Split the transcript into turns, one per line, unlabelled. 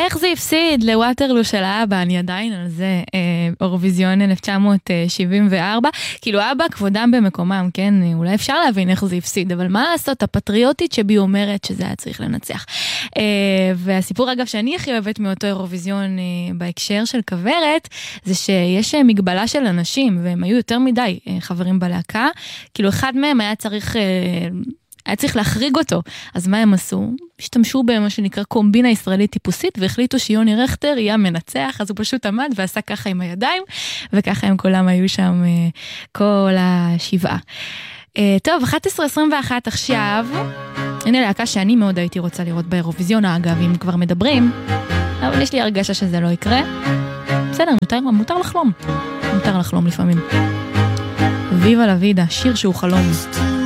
איך זה הפסיד לווטרלו של האבא, אני עדיין על זה, אירוויזיון 1974, כאילו אבא כבודם במקומם, כן, אולי אפשר להבין איך זה הפסיד, אבל מה לעשות, הפטריוטית שבי אומרת שזה היה צריך לנצח. והסיפור אגב שאני הכי אוהבת מאותו אירוויזיון בהקשר של כברת, זה שיש מגבלה של אנשים, והם היו יותר מדי חברים בלהקה, כאילו אחד מהם היה צריך להחריג אותו. אז מה הם עשו? השתמשו במה שנקרא קומבינה ישראלית טיפוסית, והחליטו שיוני רכטר יהיה מנצח, אז הוא פשוט עמד ועשה ככה עם הידיים, וככה הם כולם היו שם כל השבעה. טוב, 11:21 עכשיו, הנה להקה שאני מאוד הייתי רוצה לראות באירוויזיון, אגב, אם כבר מדברים, אבל יש לי הרגשה שזה לא יקרה. בסדר, מותר לחלום. מותר לחלום לפעמים. ויבה לה וידה, שיר שהוא חלום.